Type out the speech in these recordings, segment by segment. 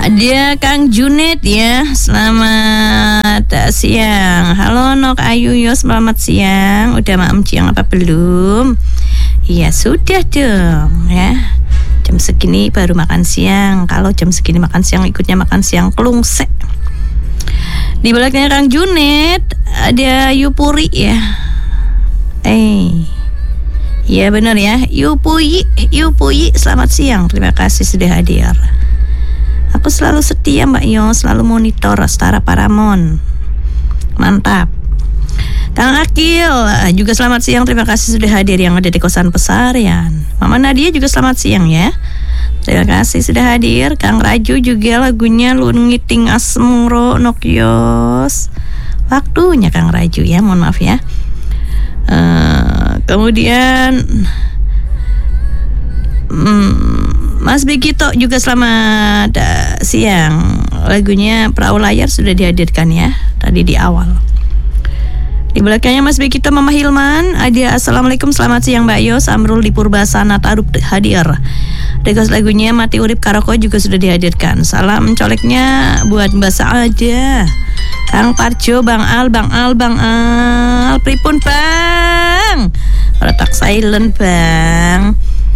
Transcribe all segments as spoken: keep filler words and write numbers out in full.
Ada Kang Junet ya, selamat siang. Halo Nok Ayu yo, selamat siang. Udah maem siang apa belum? Iya sudah dong ya. Jam segini baru makan siang. Kalau jam segini makan siang ikutnya makan siang kelungsek. Di belakangnya Kang Junet ada Yupuri ya. Eh, iya benar ya, Yupuyi, Yupuyi, selamat siang. Terima kasih sudah hadir. Aku selalu setia Mbak Yo, selalu monitor Astara Paramon. Mantap. Kang Akil juga selamat siang, terima kasih sudah hadir yang ada di kosan Pesarian. Mama Nadia juga selamat siang ya. Terima kasih sudah hadir. Kang Raju juga lagunya Lun Ngiting Asmuro Nokyos. Waktunya Kang Raju ya, mohon maaf ya. Uh, kemudian hmm, Mas Begito juga selamat uh, siang. Lagunya Perahu Layar sudah dihadirkan ya tadi di awal. Di belakangnya Mas Begito Mama Hilman. Ada Assalamualaikum, selamat siang Mbak Yo. Samrul di Purbasana Tarup hadir. Request lagunya Mati Urip Karoko juga sudah dihadirkan. Salam coleknya buat Mbak Saada, Kang Parjo, Bang Al, Bang Al, Bang Al. Pripun Bang? Retak silent Bang.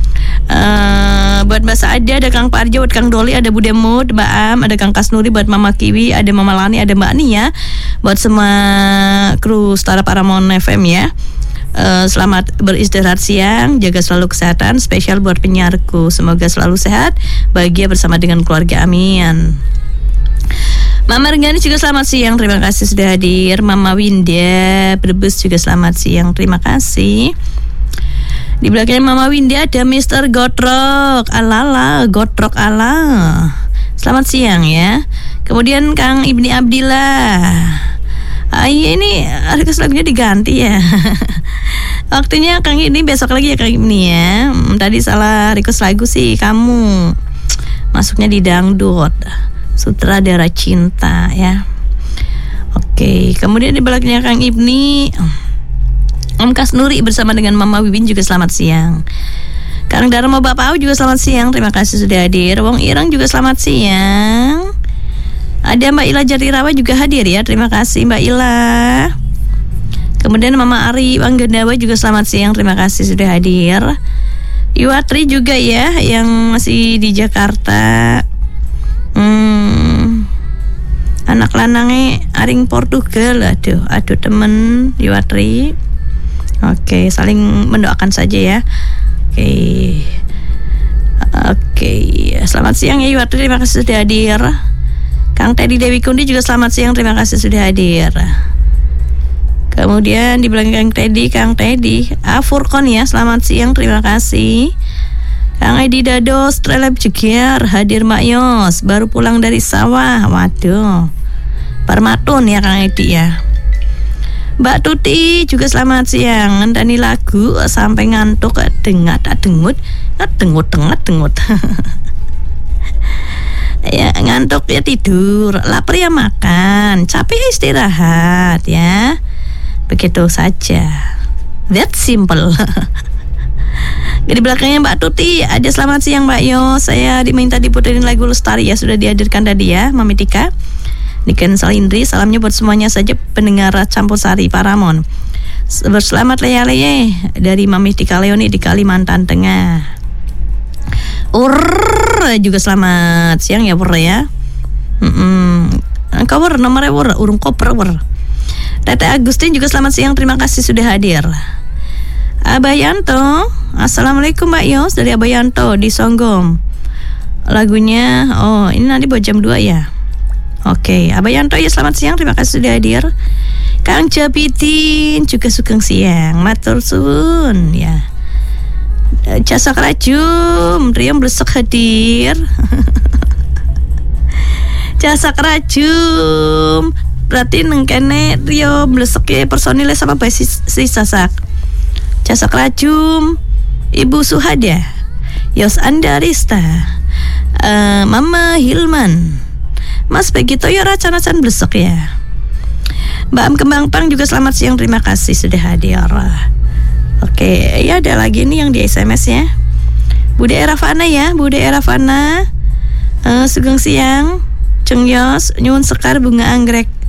Uh, buat Mbak Saada ada Kang Parjo, buat Kang Doli ada Bude Mood, Mbak Am, ada Kang Kasnuri, buat Mama Kiwi, ada Mama Lani, ada Mbak Nia, buat semua kru Astara Paramon F M ya. Uh, selamat beristirahat siang, jaga selalu kesehatan, spesial buat penyiarku, semoga selalu sehat, bahagia bersama dengan keluarga, amin. Mama Renggani juga selamat siang, terima kasih sudah hadir. Mama Winda Brebes juga selamat siang, terima kasih. Di belakangnya Mama Winda ada Mister Gotrok Alala, Gotrok ala. Selamat siang ya. Kemudian Kang Ibni Abdillah. Ah, ini harga lagunya diganti ya. Waktunya Kang ini besok lagi ya Kang Ibni ya. Hmm, tadi salah request lagu sih kamu. Masuknya di dangdut. Sutradara Cinta ya. Oke, kemudian di belakangnya Kang Ibni Om Kasnuri bersama dengan Mama Wibin juga selamat siang. Kang Dharma Bapak Au juga selamat siang, terima kasih sudah hadir. Wong Irang juga selamat siang. Ada Mbak Ila Jarirawa juga hadir ya, terima kasih Mbak Ila. Kemudian Mama Ari Wanggendawa juga selamat siang, terima kasih sudah hadir. Iwatri juga ya yang masih di Jakarta. Hmm, anak lanangnya aring Portugal, aduh, aduh temen Iwatri. Oke, saling mendoakan saja ya. Oke, oke. Selamat siang ya Iwatri, terima kasih sudah hadir. Kang Teddy Dewi Kundi juga selamat siang, terima kasih sudah hadir. Kemudian di belakang Kang Teddy, Kang Teddy Afurkon ya, selamat siang, terima kasih. Kang Edi Dado Streleb Jegiar hadir Mak Yos, baru pulang dari sawah. Waduh, Parmatun ya Kang Edi ya. Mbak Tuti juga selamat siang. Ngenteni lagu sampai ngantuk, dengat dengut, dengut dengat dengut. Ya ngantuk ya tidur, lapar ya makan, capek istirahat ya. Begitu saja. That simple. Di belakangnya Mbak Tuti ada selamat siang Mbak Yo. Saya diminta diputerin lagu Lestari ya, sudah dihadirkan tadi ya Mami Tika. Niken Salindri, salamnya buat semuanya saja pendengar Campur Sari Paramon. Berselamat leye-leye dari Mami Tika Leoni di Kalimantan Tengah. Ur juga selamat siang ya Pur ya. Engkau Pur nomornya Pur, urung koper Pur. Tete Agustin juga selamat siang, terima kasih sudah hadir. Abayanto, Assalamualaikum Mbak Yos dari Abayanto di Songgom. Lagunya, oh ini nanti buat jam dua ya. Oke, Abayanto ya selamat siang, terima kasih sudah hadir. Kang Japitin juga sugeng siang, matur suwun ya. Jasa Kerajum, Riam blesek hadir. Jasa Kerajum, berarti nengkene Rio blesek ya personilnya sama basis si Sasak. Jasa Kerajum, Ibu Suhada, Yos Andarista, uh, Mama Hilman, Mas Begito ya racan-racan blesek ya. Mbak Am Kembang Pang juga selamat siang, terima kasih sudah hadir. Oke, ya ada lagi nih yang di S M S ya. Bude Erafana ya, Bude Erafana. Uh, sugeng siang, Ceng Yos, nyuwun sekar bunga anggrek